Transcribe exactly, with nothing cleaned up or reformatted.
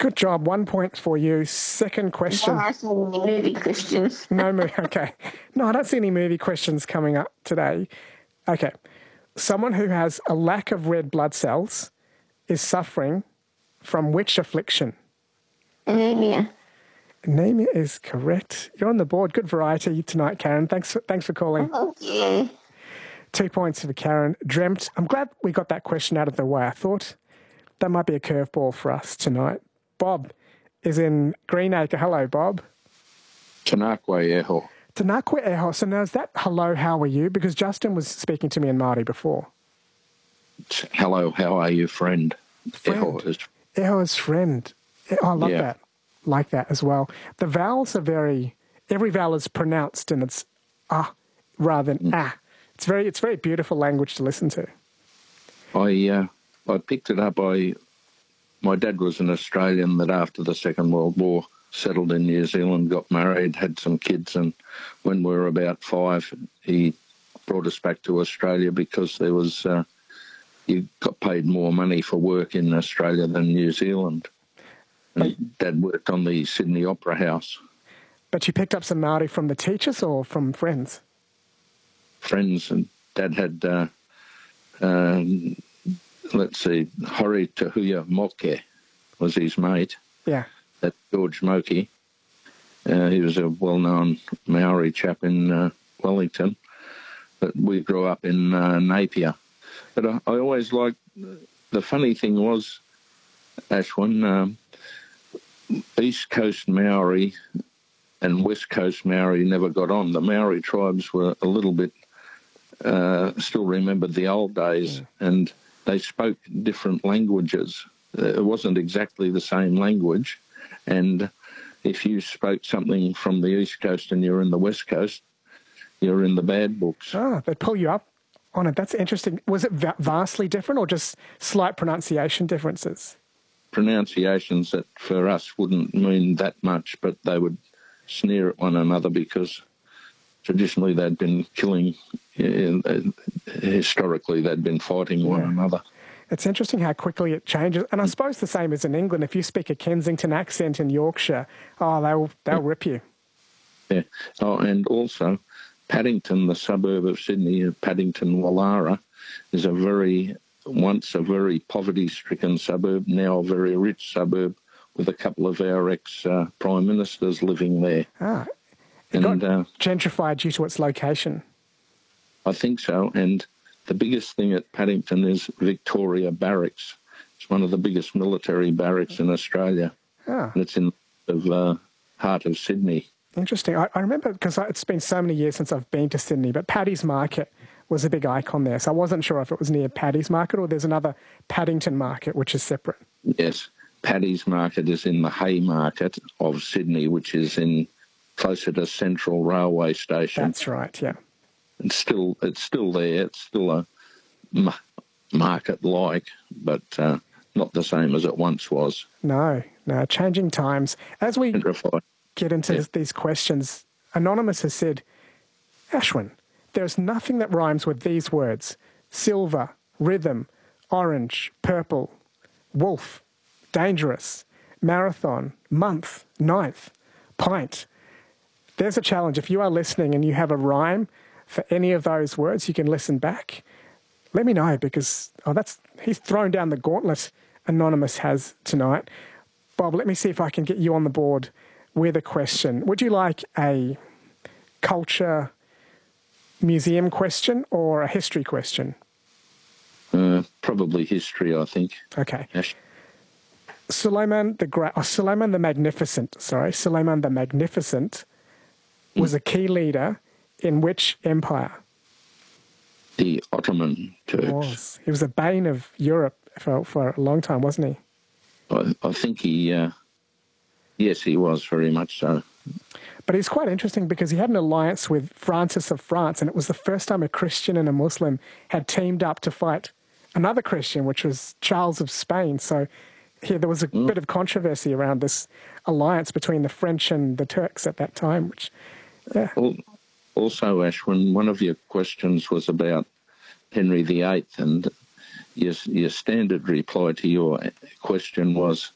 Good job. One point for you. Second question. No, I saw any movie questions. No movie. Okay. No, I don't see any movie questions coming up today. Okay. Someone who has a lack of red blood cells is suffering from which affliction? Anemia. Anemia is correct. You're on the board. Good variety tonight, Karen. Thanks for, thanks for calling. Thank you. Two points for Karen. Dreamt. I'm glad we got that question out of the way. I thought that might be a curveball for us tonight. Bob is in Greenacre. Hello, Bob. Tanakwe eho. Tanakwe eho. So now is that hello, how are you? Because Justin was speaking to me in Māori before. Hello, how are you, friend? Friend. Eho is... Eho is friend. Oh, I love Yeah. that. Like that as well. The vowels are very, every vowel is pronounced and it's ah rather than ah. It's very, it's very beautiful language to listen to. I uh, I picked it up. I my dad was an Australian that after the Second World War settled in New Zealand, got married, had some kids, and when we were about five, he brought us back to Australia because there was uh, you got paid more money for work in Australia than New Zealand. And Dad worked on the Sydney Opera House. But you picked up some Māori from the teachers or from friends? Friends, and Dad had, uh, um, let's see, Hori Tahuya Moke was his mate. Yeah. That's George Moke. Uh, he was a well-known Maori chap in uh, Wellington. But we grew up in uh, Napier. But I, I always liked, the funny thing was, Ashwin, um, East Coast Maori and West Coast Maori never got on. The Maori tribes were a little bit, uh, still remembered the old days, yeah. And they spoke different languages. It wasn't exactly the same language. And if you spoke something from the East Coast and you're in the West Coast, you're in the bad books. Oh, they'd pull you up on it. That's interesting. Was it va- vastly different or just slight pronunciation differences? Pronunciations that for us wouldn't mean that much, but they would sneer at one another because traditionally they'd been killing, uh, historically they'd been fighting yeah. one another. It's interesting how quickly it changes. And I suppose the same as in England. If you speak a Kensington accent in Yorkshire, oh, they'll, they'll yeah. rip you. Yeah. Oh, and also Paddington, the suburb of Sydney, Paddington Wallara, is a very... once a very poverty-stricken suburb, now a very rich suburb with a couple of our ex-prime uh, ministers living there. Ah, it and, got uh, gentrified due to its location. I think so, and the biggest thing at Paddington is Victoria Barracks. It's one of the biggest military barracks in Australia, ah. and it's in the uh, heart of Sydney. Interesting. I, I remember, because it's been so many years since I've been to Sydney, but Paddy's Market was a big icon there. So I wasn't sure if it was near Paddy's Market or there's another Paddington Market, which is separate. Yes, Paddy's Market is in the Haymarket of Sydney, which is in closer to Central Railway Station. That's right, yeah. It's still, it's still there. It's still a ma- market-like, but uh, not the same as it once was. No, no, changing times. As we Gentrified. get into yeah. these questions, Anonymous has said, Ashwin, there's nothing that rhymes with these words: silver, rhythm, orange, purple, wolf, dangerous, marathon, month, ninth, pint. There's a challenge. If you are listening and you have a rhyme for any of those words, you can listen back. Let me know, because oh, that's he's thrown down the gauntlet Anonymous has tonight. Bob, let me see if I can get you on the board with a question. Would you like a culture museum question or a history question? Uh, probably history, I think. Okay. Yes. Suleiman the Great, oh, Suleiman the Magnificent, sorry, Suleiman the Magnificent was a key leader in which empire? The Ottoman Turks. He was. He was a bane of Europe for, for a long time, wasn't he? I, I think he, uh, yes, he was very much so. But he's quite interesting because he had an alliance with Francis of France, and it was the first time a Christian and a Muslim had teamed up to fight another Christian, which was Charles of Spain. So here there was a mm. bit of controversy around this alliance between the French and the Turks at that time, which, yeah. Also, Ashwin, one of your questions was about Henry the Eighth, and your, your standard reply to your question was